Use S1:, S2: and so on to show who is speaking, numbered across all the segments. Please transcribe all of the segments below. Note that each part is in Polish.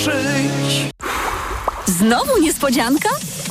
S1: Znowu niespodzianka?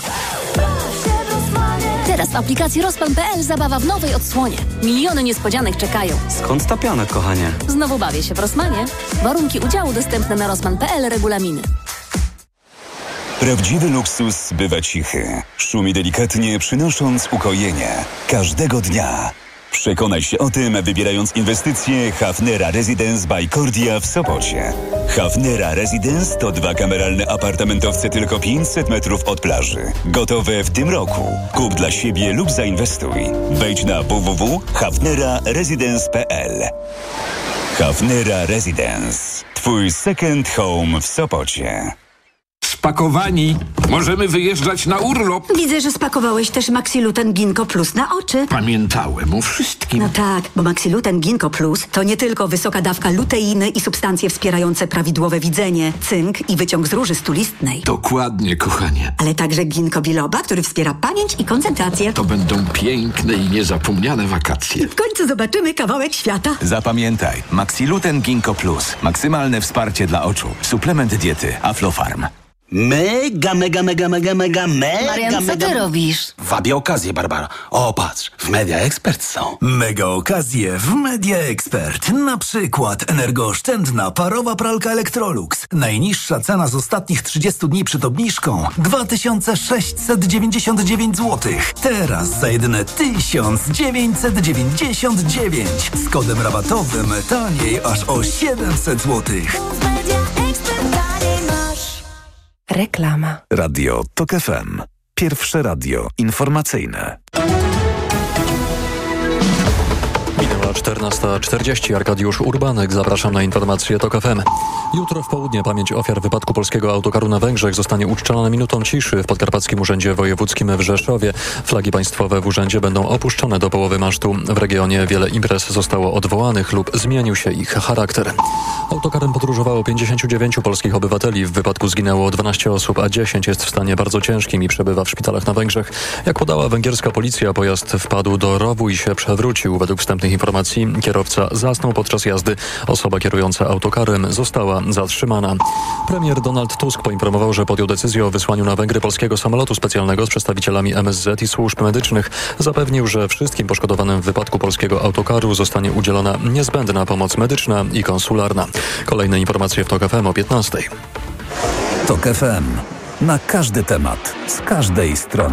S1: Teraz w aplikacji Rospan.pl zabawa w nowej odsłonie. Miliony niespodzianek czekają.
S2: Skąd ta piana, kochanie?
S1: Znowu bawię się w Rosmanie. Warunki udziału dostępne na Rosman.pl, regulaminy.
S3: Prawdziwy luksus bywa cichy. Szumi delikatnie, przynosząc ukojenie. Każdego dnia. Przekonaj się o tym, wybierając inwestycje Hafnera Residence by Cordia w Sopocie. Hafnera Residence to 2 kameralne apartamentowce tylko 500 metrów od plaży. Gotowe w tym roku. Kup dla siebie lub zainwestuj. Wejdź na www.hafneraresidence.pl. Hafnera Residence. Twój second home w Sopocie.
S4: Spakowani. Możemy wyjeżdżać na urlop.
S5: Widzę, że spakowałeś też Maxiluten Ginkgo Plus na oczy.
S4: Pamiętałem o wszystkim.
S5: No tak, bo Maxiluten Ginkgo Plus to nie tylko wysoka dawka luteiny i substancje wspierające prawidłowe widzenie, cynk i wyciąg z róży stulistnej.
S4: Dokładnie, kochanie.
S5: Ale także ginkgo biloba, który wspiera pamięć i koncentrację.
S4: To będą piękne i niezapomniane wakacje.
S5: W końcu zobaczymy kawałek świata.
S6: Zapamiętaj, Maxiluten Ginkgo Plus. Maksymalne wsparcie dla oczu. Suplement diety Aflofarm.
S7: Mega.
S1: Marian, co ty robisz?
S7: Wabię okazję, Barbara. O, patrz, w Media Expert są.
S8: Mega okazje w Media Expert. Na przykład energooszczędna parowa pralka Electrolux. Najniższa cena z ostatnich 30 dni przed obniżką 2699 zł. Teraz za jedyne 1999. Z kodem rabatowym taniej aż o 700 zł.
S9: Reklama.
S10: Radio TOK FM. Pierwsze radio informacyjne.
S11: Minęła 14:40. Arkadiusz Urbanek. Zapraszam na informacje TOK FM. Jutro w południe pamięć ofiar wypadku polskiego autokaru na Węgrzech zostanie uczczona minutą ciszy w Podkarpackim Urzędzie Wojewódzkim w Rzeszowie. Flagi państwowe w urzędzie będą opuszczone do połowy masztu. W regionie wiele imprez zostało odwołanych lub zmienił się ich charakter. Autokarem podróżowało 59 polskich obywateli. W wypadku zginęło 12 osób, a 10 jest w stanie bardzo ciężkim i przebywa w szpitalach na Węgrzech. Jak podała węgierska policja, pojazd wpadł do rowu i się przewrócił. Według wstępnych informacji kierowca zasnął podczas jazdy. Osoba kierująca autokarem została zatrzymana. Premier Donald Tusk poinformował, że podjął decyzję o wysłaniu na Węgry polskiego samolotu specjalnego z przedstawicielami MSZ i służb medycznych. Zapewnił, że wszystkim poszkodowanym w wypadku polskiego autokaru zostanie udzielona niezbędna pomoc medyczna i konsularna. Kolejne informacje w TOK FM o 15:00.
S10: TOK FM. Na każdy temat, z każdej strony.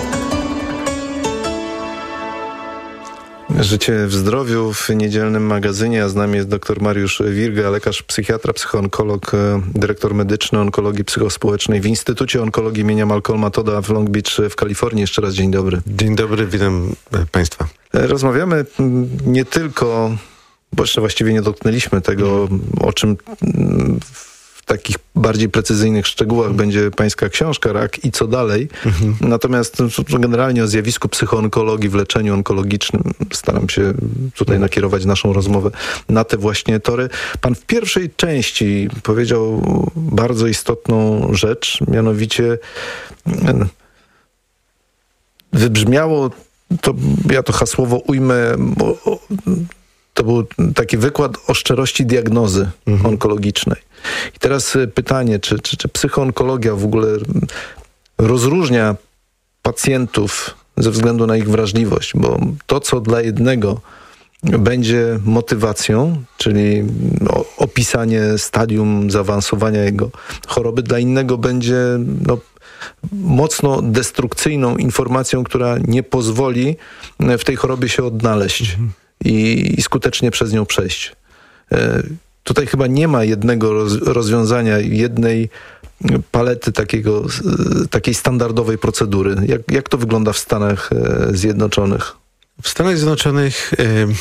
S12: Życie w zdrowiu w niedzielnym magazynie, a z nami jest dr Mariusz Wirga, lekarz psychiatra, psychoonkolog, dyrektor medyczny onkologii psychospołecznej w Instytucie Onkologii imienia Malcolma Todda w Long Beach w Kalifornii. Jeszcze raz dzień dobry.
S13: Dzień dobry, witam Państwa.
S12: Rozmawiamy nie tylko, bo jeszcze właściwie nie dotknęliśmy tego, o czym w takich bardziej precyzyjnych szczegółach będzie pańska książka Rak i co dalej. Natomiast generalnie o zjawisku psychoonkologii w leczeniu onkologicznym staram się tutaj nakierować naszą rozmowę na te właśnie tory. Pan w pierwszej części powiedział bardzo istotną rzecz, mianowicie wybrzmiało, to ja to hasłowo ujmę, bo to był taki wykład o szczerości diagnozy onkologicznej. I teraz pytanie, czy psychoonkologia w ogóle rozróżnia pacjentów ze względu na ich wrażliwość, bo to, co dla jednego będzie motywacją, czyli opisanie stadium zaawansowania jego choroby, dla innego będzie mocno destrukcyjną informacją, która nie pozwoli w tej chorobie się odnaleźć i skutecznie przez nią przejść. Tutaj chyba nie ma jednego rozwiązania, jednej palety takiej standardowej procedury. Jak to wygląda w Stanach Zjednoczonych?
S13: W Stanach Zjednoczonych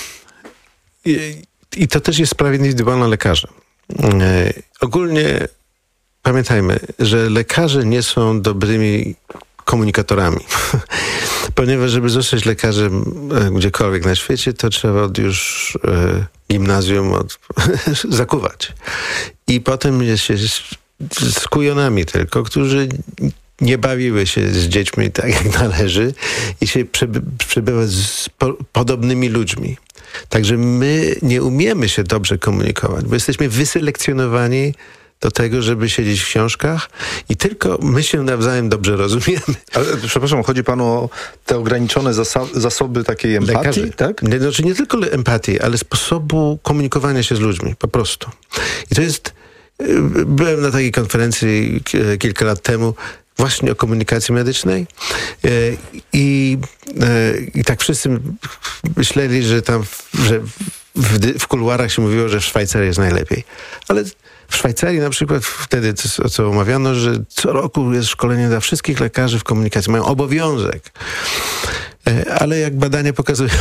S13: i to też jest sprawa indywidualna lekarza. Ogólnie pamiętajmy, że lekarze nie są dobrymi komunikatorami. Ponieważ żeby zostać lekarzem gdziekolwiek na świecie, to trzeba już gimnazjum zakuwać. I potem jest się z kujonami tylko, którzy nie bawiły się z dziećmi tak jak należy i się przebywa z podobnymi ludźmi. Także my nie umiemy się dobrze komunikować, bo jesteśmy wyselekcjonowani do tego, żeby siedzieć w książkach i tylko my się nawzajem dobrze rozumiemy.
S12: Ale, przepraszam, chodzi panu o te ograniczone zasoby takiej empatii,
S13: Lekarzy,
S12: tak?
S13: Znaczy nie tylko empatii, ale sposobu komunikowania się z ludźmi, po prostu. I to jest... Byłem na takiej konferencji kilka lat temu właśnie o komunikacji medycznej i tak wszyscy myśleli, że tam w kuluarach się mówiło, że w Szwajcarii jest najlepiej. Ale w Szwajcarii na przykład wtedy, co omawiano, że co roku jest szkolenie dla wszystkich lekarzy w komunikacji. Mają obowiązek. Ale jak badania pokazują,